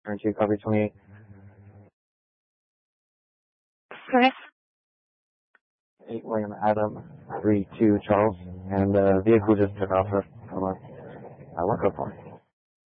Turn 2, copy 28. Correct. 8 William Adam, 3-2 Charles, and the vehicle just took off from a work point.